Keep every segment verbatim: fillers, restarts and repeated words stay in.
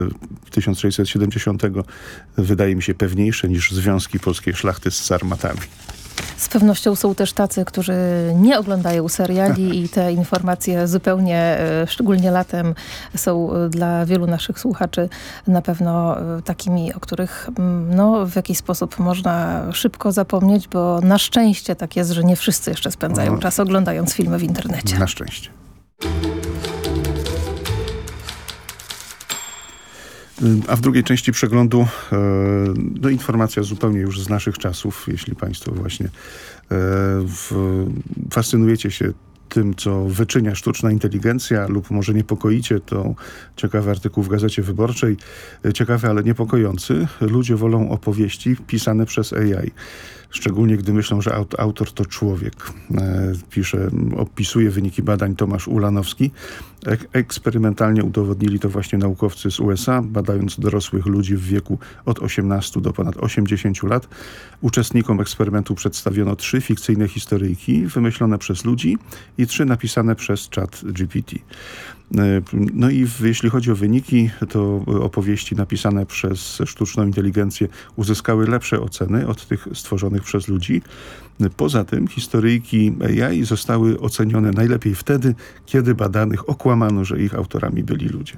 tysiąc sześćset siedemdziesiątego wydaje mi się pewniejsze niż związki polskiej szlachty z sarmatami. Z pewnością są też tacy, którzy nie oglądają seriali i te informacje zupełnie, szczególnie latem, są dla wielu naszych słuchaczy na pewno takimi, o których no, w jakiś sposób można szybko zapomnieć, bo na szczęście tak jest, że nie wszyscy jeszcze spędzają czas oglądając filmy w internecie. Na szczęście. A w drugiej części przeglądu no, informacja zupełnie już z naszych czasów, jeśli Państwo właśnie w, fascynujecie się tym, co wyczynia sztuczna inteligencja lub może niepokoicie, to ciekawy artykuł w Gazecie Wyborczej. Ciekawy, ale niepokojący. Ludzie wolą opowieści pisane przez A I. Szczególnie gdy myślą, że aut- autor to człowiek. E, pisze, opisuje wyniki badań Tomasz Ulanowski. Ek- eksperymentalnie udowodnili to właśnie naukowcy z U S A, badając dorosłych ludzi w wieku od osiemnastu do ponad osiemdziesięciu lat. Uczestnikom eksperymentu przedstawiono trzy fikcyjne historyjki wymyślone przez ludzi i trzy napisane przez Chat G P T. No i w, jeśli chodzi o wyniki, to opowieści napisane przez sztuczną inteligencję uzyskały lepsze oceny od tych stworzonych przez ludzi. Poza tym historyjki A I zostały ocenione najlepiej wtedy, kiedy badanych okłamano, że ich autorami byli ludzie.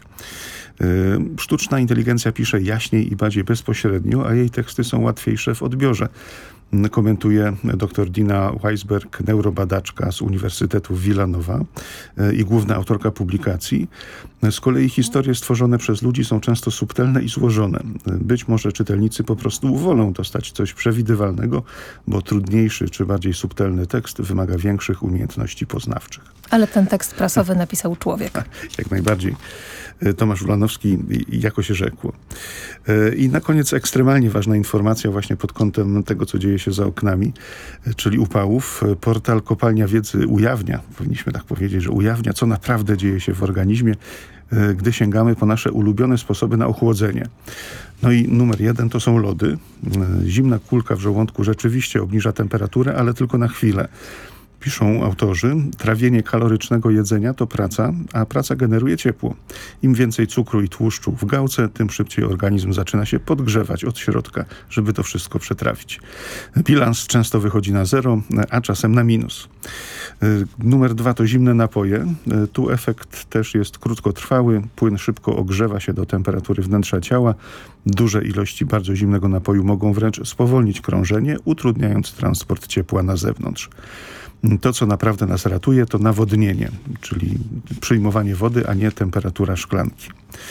Sztuczna inteligencja pisze jaśniej i bardziej bezpośrednio, a jej teksty są łatwiejsze w odbiorze. Komentuje dr Dina Weisberg, neurobadaczka z Uniwersytetu Villanova i główna autorka publikacji. Z kolei historie stworzone przez ludzi są często subtelne i złożone. Być może czytelnicy po prostu wolą dostać coś przewidywalnego, bo trudniejszy czy bardziej subtelny tekst wymaga większych umiejętności poznawczych. Ale ten tekst prasowy napisał człowiek. Jak najbardziej. Tomasz Ulanowski, jako się rzekło. I na koniec ekstremalnie ważna informacja właśnie pod kątem tego, co dzieje się za oknami, czyli upałów. Portal Kopalnia Wiedzy ujawnia, powinniśmy tak powiedzieć, że ujawnia, co naprawdę dzieje się w organizmie, gdy sięgamy po nasze ulubione sposoby na ochłodzenie. No i numer jeden to są lody. Zimna kulka w żołądku rzeczywiście obniża temperaturę, ale tylko na chwilę. Piszą autorzy, trawienie kalorycznego jedzenia to praca, a praca generuje ciepło. Im więcej cukru i tłuszczu w gałce, tym szybciej organizm zaczyna się podgrzewać od środka, żeby to wszystko przetrawić. Bilans często wychodzi na zero, a czasem na minus. Numer dwa to zimne napoje. Tu efekt też jest krótkotrwały. Płyn szybko ogrzewa się do temperatury wnętrza ciała. Duże ilości bardzo zimnego napoju mogą wręcz spowolnić krążenie, utrudniając transport ciepła na zewnątrz. To, co naprawdę nas ratuje, to nawodnienie, czyli przyjmowanie wody, a nie temperatura szklanki.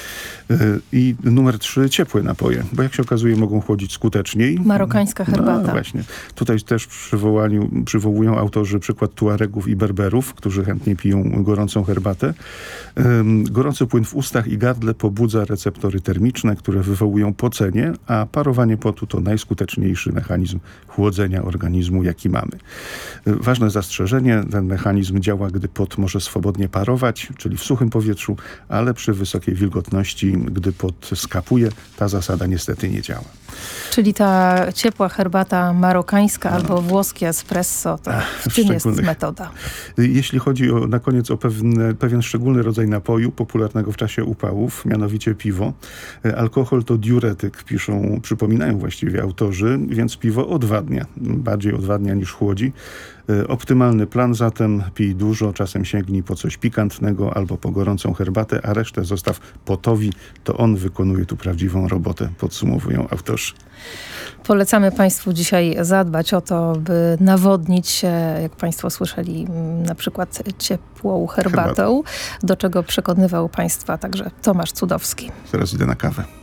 I numer trzy, ciepłe napoje, bo jak się okazuje, mogą chłodzić skuteczniej. Marokańska herbata. No właśnie. Tutaj też przywołaniu, przywołują autorzy przykład Tuaregów i Berberów, którzy chętnie piją gorącą herbatę. Gorący płyn w ustach i gardle pobudza receptory termiczne, które wywołują pocenie, a parowanie potu to najskuteczniejszy mechanizm chłodzenia organizmu, jaki mamy. Ważne zastrzeżenie, ten mechanizm działa, gdy pot może swobodnie parować, czyli w suchym powietrzu, ale przy wysokiej wilgotności, gdy pot skapuje, ta zasada niestety nie działa. Czyli ta ciepła herbata marokańska no. albo włoskie espresso, to Ach, w czym jest metoda? Jeśli chodzi o, na koniec o pewne, pewien szczególny rodzaj napoju, popularnego w czasie upałów, mianowicie piwo. Alkohol to diuretyk, piszą, przypominają właściwie autorzy, więc piwo odwadnia. Bardziej odwadnia niż chłodzi. Optymalny plan zatem: pij dużo, czasem sięgnij po coś pikantnego albo po gorącą herbatę, a resztę zostaw potowi. To on wykonuje tu prawdziwą robotę, podsumowują autorzy. Polecamy Państwu dzisiaj zadbać o to, by nawodnić się, jak Państwo słyszeli, na przykład ciepłą herbatą, Herbata. Do czego przekonywał Państwa także Tomasz Cudowski. Teraz idę na kawę.